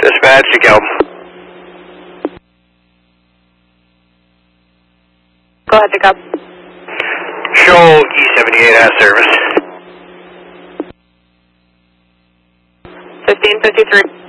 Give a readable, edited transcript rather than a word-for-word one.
Dispatch, you go. Go ahead, pick up. Show E78 has service. 1553.